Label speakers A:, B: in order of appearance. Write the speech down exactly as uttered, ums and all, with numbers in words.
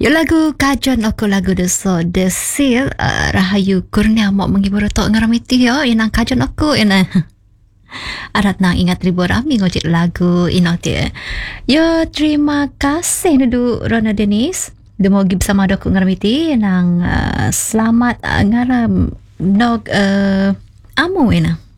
A: Yo lagu kajon aku lagu deso desil uh, Rahayu Kurnia mau menghibur tok ngaramiti yo inang kajon aku ina arat nang ingat ribu rami ngojek lagu ino dia. Yo terima kasih nudu Rona Dennis dia mau gib sama aku ngaramiti nang uh, selamat uh, ngaram nog uh, amu ina.